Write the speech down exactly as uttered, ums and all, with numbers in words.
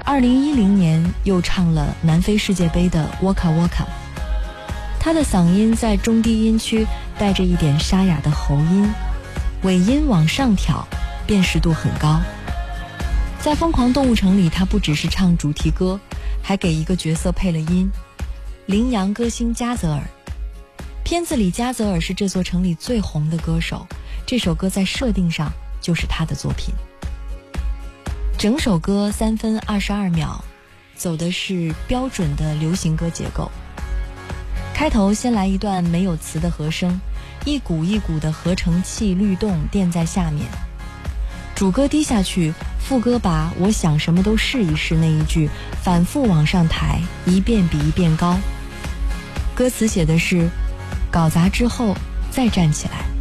二零一零年又唱了南非世界杯的沃卡沃卡。他的嗓音在中低音区带着一点沙哑的喉音，尾音往上挑，辨识度很高。在《疯狂动物城》里，他不只是唱主题歌，还给一个角色配了音，羚羊歌星加泽尔。片子里加泽尔是这座城里最红的歌手，这首歌在设定上就是他的作品。整首歌三分二十二秒，走的是标准的流行歌结构。开头先来一段没有词的和声，一股一股的合成器律动垫在下面，主歌低下去，副歌把我想什么都试一试那一句反复往上抬，一遍比一遍高。歌词写的是搞砸之后再站起来，